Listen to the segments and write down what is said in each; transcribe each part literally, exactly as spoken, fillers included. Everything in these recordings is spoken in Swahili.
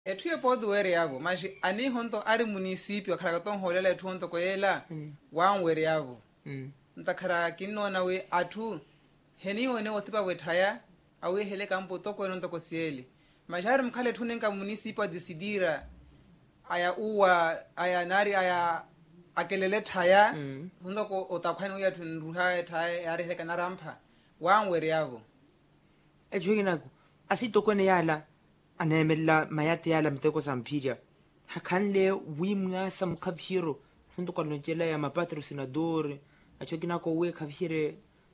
ethu ye podu were yabo mashi ani honto ari municipio khara to holela ethu honto koela wan were yabo ntakhara kinona we athu heni one otipa wethaya awe hele kampo to ko nonto kosiele majari mkhale ethu nenka municipio decidira aya uwa aya nari aya akelele thaya honto ko otakhwana ya thunruha thaya yare hele kana rampha wan were yabo ejwinako asitokone yala anemela mayate yala mteko sampiria hakanle wimnga samkabhiro sinto kwa nojela ya mapatrocinador achokina ko we kabhire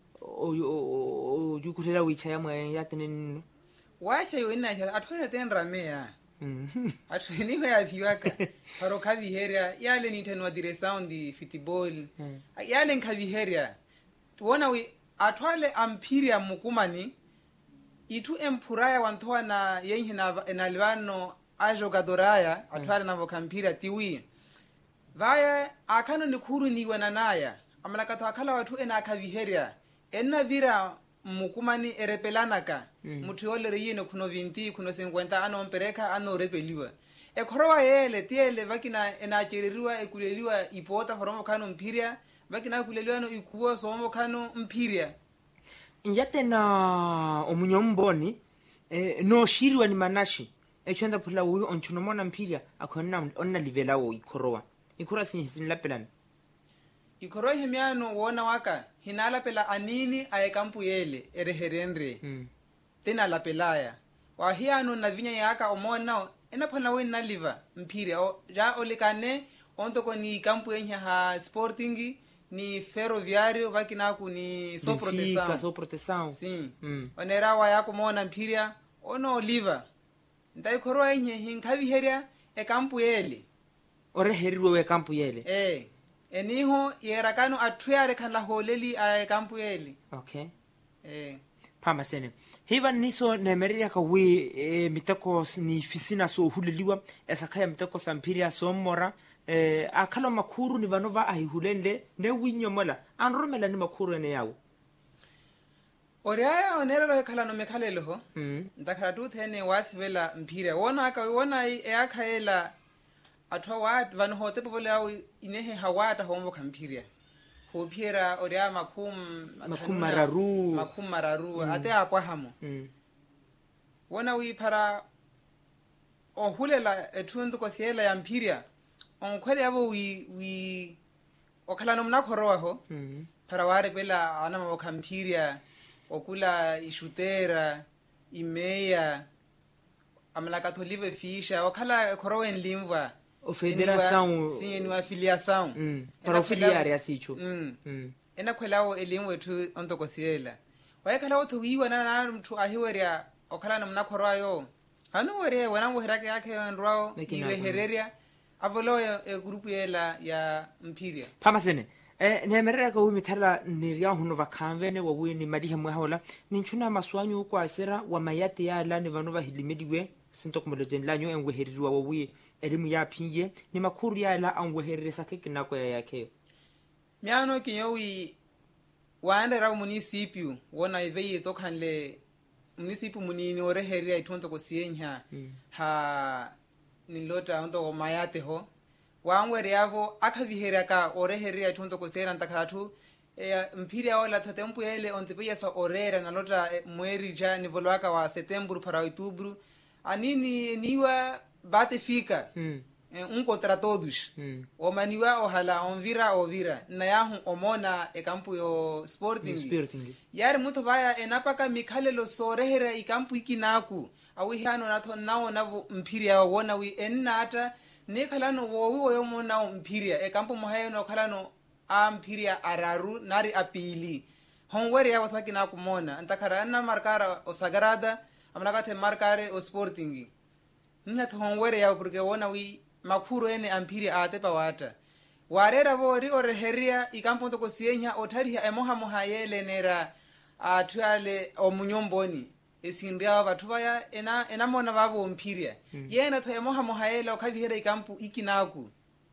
o yukulela wicha ya mwe yatenen wacha yo ina athoya tenra meya athweni ho ya viwaka paro khabiheria yale ni tenwa dire sound football yale nkhabiheria tuona we athwale ampiria mukumani itu empuraya wanthoa na yenhi na enalvano ajogadoraya athwale na vokampira tiwi vaya akhano nikhuru niwe nanaya amalakatho akhala wathu ena akhaviheria enna vira mukumani erepelanaka muthu olere yine khuno vinti khuno cinquenta ano mpereka ano repeliwa ekhorowa yele tiele vakina enachereriwa ekuleliwa ipota foromo khano mpiria vakina kuleliwa no ikuwa somo khano mpiria njate na omunyomboni eh, no shiriwa ni manashi echenda pula uyo onchunomona mpiria akhona onna livelawo ikhorowa ikhora sinlapelana ikhoro hemiano wona waka hinala pela anini ayekampu yele ereherenre mm. tena la pelaya wa hiano na vinya yaka omona ena phana we na liva mpiria o ja olekane onto ko ni kampu yenya ha sporting ni ferroviario vakina ku ni so proteção so proteção sim mm. onera wa yako mona mpiria ono liva ndai khoro yenye hinkhaviheria e kampu yele oreherirwe we kampu yele eh eniho yerakano athuare khala holeli a kampu yele okay eh phama sene hiva niso nemeria ka we e, miteko ni fisina so huleliwa esakhaya miteko sampiria so mora eh akhala makhuru ni vanova ahihulende ne winyomola anromela ni makhuru ene yawo oraya onero khala no mekhalelo ho mm ndakhala tu thene wathivela mphira wona ka wona e akhaela athwa wat van hote povole yawo inehe hawata hombo khampiria ho phiera oraya makhum makhum mararu makhum mararu ate apwa hamo mm wona wi phara ohulela ethundu ko thiela ya mpiria onkhwele yabo wi wi okhala nomna khorowa ho mm phara ware pela ana mabokhampiria okula ishutera imeya amala catholique fisha okhala khorowen limva o federação sim ni afiliação mm para afiliar asicho mm mm ena khwelawo elimwe thu ontokosiela wayekhala othu wiwa na na mthu ahiweria okhala nomna khoroyo hanu were wana ngoherake yakhe ndrwao irehereria avolo e grupu yela ya mpiria phama sene eh nemerera ka umithala niria huno vakhamvene wa wini madihe mwahola ninchuna maswanyu kwa sera wa mayate yala ne vanova hilimediwe sinto kumolojen lanyo engweheririwa wa wi elimu ya pinje ni makhuru yala angweherere sakeke nako ya yake miano kinyowi waande ra municipio wona iveye tokhanle municipio munini oreheria itonto ko sienya mm. ha nilota onto mayate ho wangwere yavo akhaviheria ka oreheria itonto ko sera ntakhathu e mphiri wala thatempu yele ontipiyesa orera nalota e, mweri ja nivolwaka wa setembro para outubro anini niwa bate fika mm. e, um contra todos mm. omaniwa ohala onvira ovira na yahu omona e kampu yo sporting sporting yari muto vaya enapaka mikhalelo soreheria ikampu ikinaku awi hano natho nawo navo mphiri yawo wona wi ennata nekhalano wowi woyo mona mpiria e kampo mohayo no khalano a mpiria araru nari apili hongwere ya wathaki na kumona antakhara anna markara o sagrada amnaka the markare o sporting nna hongwere ya porque wona wi makhuro ene ampiria ate pawata warera vori oreheria ikampo to kosienya othari emoha moha yele nera athwale o munyomboni esinria bathu baya ena ena mona babo mpiria mm. yena tho emoha mohaela okhavihera ikampu ikinaku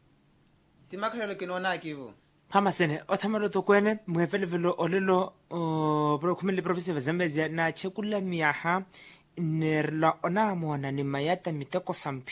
timakhalelo kinona kibo phama sene othamelo to kwene mwevelevelo olelo o prokhumele professor Zambezia na chekula miaha nerla ona mona ni mayata miteko sampi